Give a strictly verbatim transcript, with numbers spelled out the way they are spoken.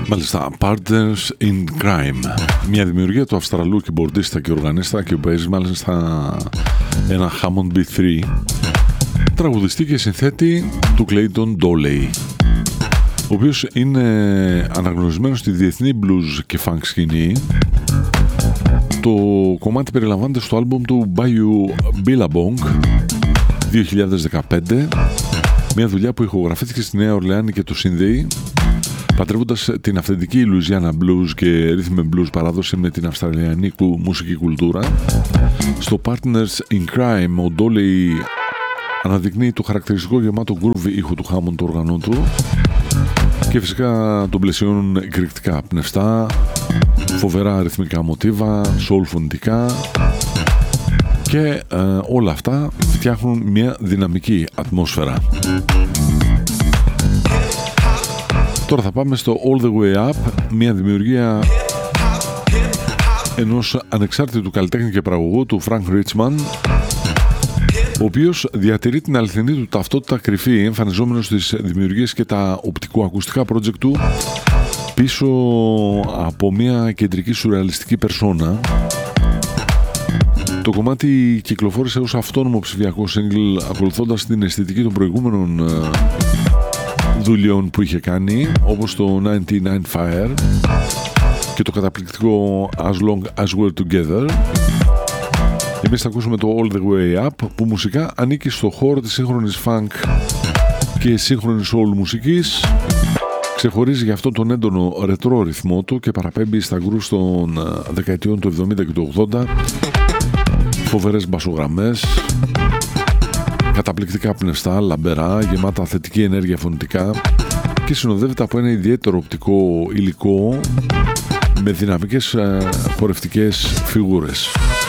Μάλιστα, Partners in Crime. Μια δημιουργία του Αυστραλού κιμπορντίστα και οργανίστα και παίζει μάλιστα ένα Hammond μπι θρι, τραγουδιστή και συνθέτη του Clayton Doley, ο οποίος είναι αναγνωρισμένος στη διεθνή blues και funk σκηνή. Το κομμάτι περιλαμβάνεται στο άλμπουμ του Bayou Billabong δύο χιλιάδες δεκαπέντε, μια δουλειά που ηχογραφήθηκε στη Νέα Ορλεάνη και το συνδέει, πατρεύοντας την αυθεντική Louisiana Blues και Rhythm and Blues παράδοση με την αυστραλιανή μουσική κουλτούρα. Στο Partners in Crime ο Doley αναδεικνύει το χαρακτηριστικό γεμάτο groove ήχο του Hammond του οργανών του και φυσικά τον πλαισιώνουν εκρηκτικά πνευστά, φοβερά ρυθμικά μοτίβα, soul φωνητικά και ε, όλα αυτά φτιάχνουν μια δυναμική ατμόσφαιρα. Τώρα θα πάμε στο All The Way Up, μια δημιουργία ενός ανεξάρτητου καλλιτέχνη και παραγωγού του Frank Richman, ο οποίος διατηρεί την αληθινή του ταυτότητα κρυφή, εμφανιζόμενος στις δημιουργίες και τα οπτικοακουστικά project του πίσω από μια κεντρική σουρεαλιστική περσόνα. Το κομμάτι κυκλοφόρησε ως αυτόνομο ψηφιακό single, ακολουθώντας την αισθητική των προηγούμενων δουλειών που είχε κάνει, όπως το ενενήντα εννιά Fire και το καταπληκτικό As Long As We're Together. Εμείς θα ακούσουμε το All The Way Up, που μουσικά ανήκει στο χώρο της σύγχρονης funk και σύγχρονης soul μουσικής. Ξεχωρίζει για αυτόν τον έντονο ρετρό ρυθμό του και παραπέμπει στα γκρους των δεκαετιών του εβδομήντα και του ογδόντα, φοβερές μπασογραμμές, καταπληκτικά πνευστά, λαμπερά, γεμάτα θετική ενέργεια φωνητικά και συνοδεύεται από ένα ιδιαίτερο οπτικό υλικό με δυναμικές χορευτικές φιγούρες.